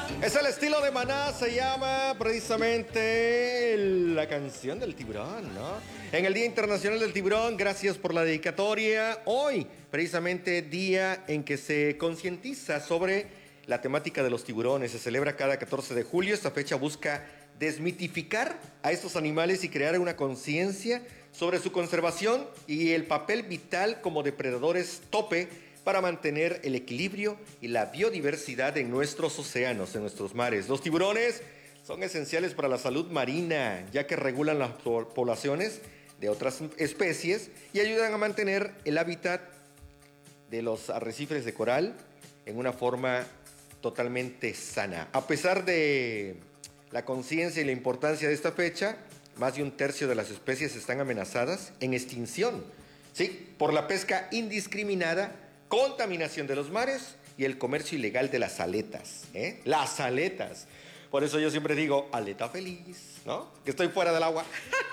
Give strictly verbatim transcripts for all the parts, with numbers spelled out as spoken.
Es el estilo de Maná, se llama precisamente la canción del tiburón, ¿no? En el Día Internacional del Tiburón, gracias por la dedicatoria. Hoy, precisamente, día en que se concientiza sobre la temática de los tiburones. Se celebra cada catorce de julio. Esta fecha busca desmitificar a estos animales y crear una conciencia sobre su conservación y el papel vital como depredadores tope para mantener el equilibrio y la biodiversidad en nuestros océanos, en nuestros mares. Los tiburones son esenciales para la salud marina, ya que regulan las poblaciones de otras especies y ayudan a mantener el hábitat de los arrecifes de coral en una forma totalmente sana. A pesar de la conciencia y la importancia de esta fecha, más de un tercio de las especies están amenazadas en extinción, ¿sí? Por la pesca indiscriminada, contaminación de los mares y el comercio ilegal de las aletas, ¿eh? Las aletas. Por eso yo siempre digo, aleta feliz, ¿no? Que estoy fuera del agua.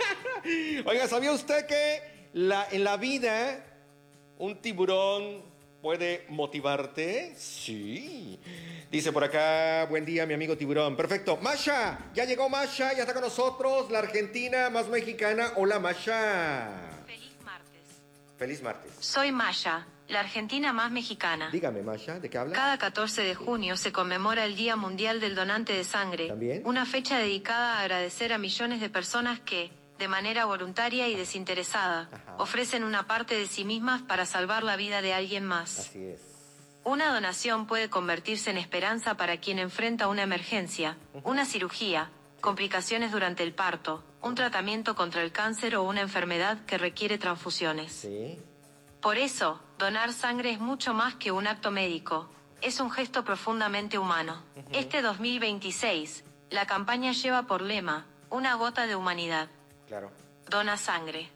Oiga, ¿sabía usted que la, en la vida un tiburón puede motivarte? Sí. Dice por acá, buen día, mi amigo tiburón. Perfecto. Masha, ya llegó Masha, ya está con nosotros, la argentina más mexicana. Hola, Masha. Feliz martes. Feliz martes. Soy Masha, la argentina más mexicana. Dígame, Masha, ¿de qué habla? Cada catorce de junio se conmemora el Día Mundial del Donante de Sangre. ¿También? Una fecha dedicada a agradecer a millones de personas que, de manera voluntaria y desinteresada, Ajá. ofrecen una parte de sí mismas para salvar la vida de alguien más. Así es. Una donación puede convertirse en esperanza para quien enfrenta una emergencia, Uh-huh. una cirugía, complicaciones durante el parto, un tratamiento contra el cáncer o una enfermedad que requiere transfusiones. Sí. Por eso, donar sangre es mucho más que un acto médico. Es un gesto profundamente humano. Uh-huh. Este dos mil veintiséis, la campaña lleva por lema, una gota de humanidad. Claro. Dona sangre.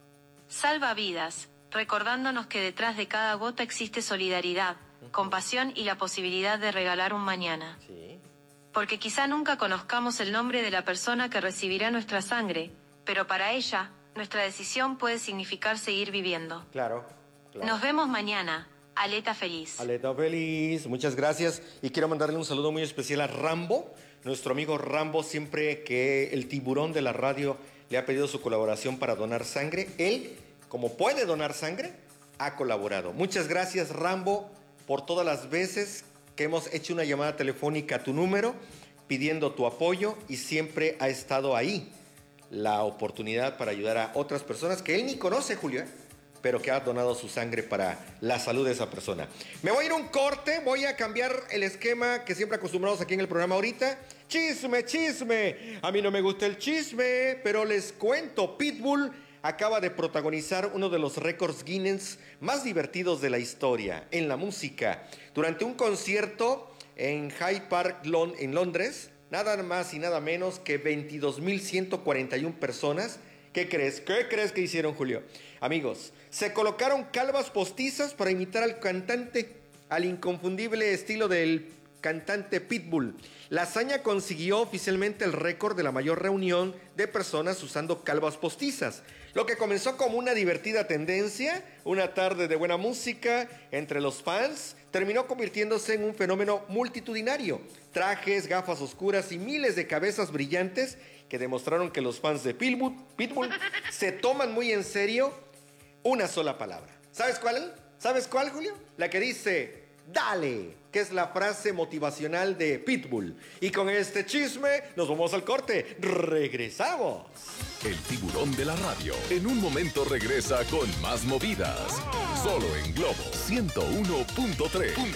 Salva vidas, recordándonos que detrás de cada gota existe solidaridad, uh-huh. compasión y la posibilidad de regalar un mañana. Sí. Porque quizá nunca conozcamos el nombre de la persona que recibirá nuestra sangre, pero para ella, nuestra decisión puede significar seguir viviendo. Claro. claro. Nos vemos mañana. Aleta feliz. Aleta feliz, muchas gracias. Y quiero mandarle un saludo muy especial a Rambo, nuestro amigo Rambo. Siempre que el tiburón de la radio le ha pedido su colaboración para donar sangre, él, como puede donar sangre, ha colaborado. Muchas gracias, Rambo, por todas las veces que hemos hecho una llamada telefónica a tu número, pidiendo tu apoyo, y siempre ha estado ahí la oportunidad para ayudar a otras personas que él ni conoce, Julio, ¿eh? pero que ha donado su sangre para la salud de esa persona. Me voy a ir a un corte, voy a cambiar el esquema que siempre acostumbramos aquí en el programa ahorita. Chisme, chisme. A mí no me gusta el chisme, pero les cuento, Pitbull acaba de protagonizar uno de los récords Guinness más divertidos de la historia en la música. Durante un concierto en Hyde Park en Londres, nada más y nada menos que veintidós mil ciento cuarenta y una personas. ¿Qué crees? ¿Qué crees que hicieron, Julio? Amigos, se colocaron calvas postizas para imitar al cantante, al inconfundible estilo del cantante Pitbull. La hazaña consiguió oficialmente el récord de la mayor reunión de personas usando calvas postizas. Lo que comenzó como una divertida tendencia, una tarde de buena música entre los fans, terminó convirtiéndose en un fenómeno multitudinario. Trajes, gafas oscuras y miles de cabezas brillantes que demostraron que los fans de Pitbull, Pitbull se toman muy en serio una sola palabra. ¿Sabes cuál? ¿Sabes cuál, Julio? La que dice, dale, que es la frase motivacional de Pitbull. Y con este chisme nos vamos al corte. ¡Regresamos! El tiburón de la radio en un momento regresa con más movidas. Solo en Globo ciento uno punto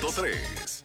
tres.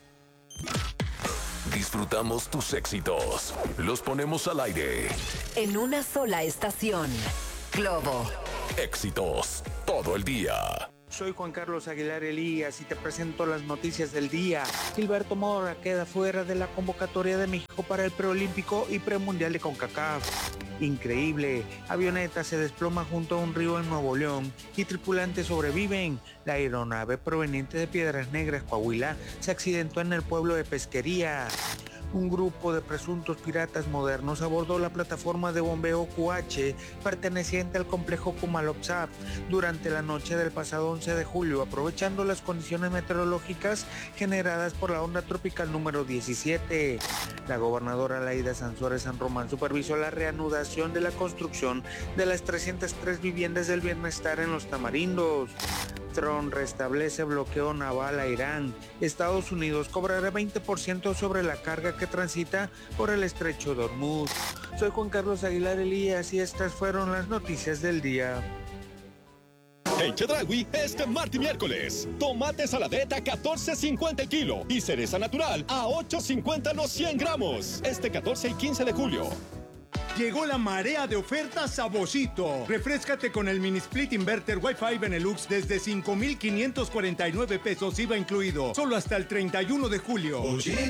Disfrutamos tus éxitos. Los ponemos al aire. En una sola estación. Globo. Éxitos todo el día. Soy Juan Carlos Aguilar Elías y te presento las noticias del día. Gilberto Mora queda fuera de la convocatoria de México para el preolímpico y premundial de CONCACAF. Increíble, avioneta se desploma junto a un río en Nuevo León y tripulantes sobreviven. La aeronave proveniente de Piedras Negras, Coahuila, se accidentó en el pueblo de Pesquería. Un grupo de presuntos piratas modernos abordó la plataforma de bombeo Q H perteneciente al complejo Kumalopsap durante la noche del pasado once de julio, aprovechando las condiciones meteorológicas generadas por la onda tropical número diecisiete. La gobernadora Laida Sansores San Román supervisó la reanudación de la construcción de las trescientas tres viviendas del bienestar en los Tamarindos. Trump restablece bloqueo naval a Irán. Estados Unidos cobrará veinte por ciento sobre la carga que transita por el estrecho de Hormuz. Soy Juan Carlos Aguilar Elías y estas fueron las noticias del día. En Chedraui, este martes y miércoles, tomate saladeta a catorce cincuenta el kilo y cereza natural a ocho cincuenta los cien gramos. Este catorce y quince de julio. Llegó la marea de ofertas a Boschito. Refréscate con el mini split inverter Wi-Fi Benelux desde cinco mil quinientos cuarenta y nueve pesos I V A incluido. Solo hasta el treinta y uno de julio.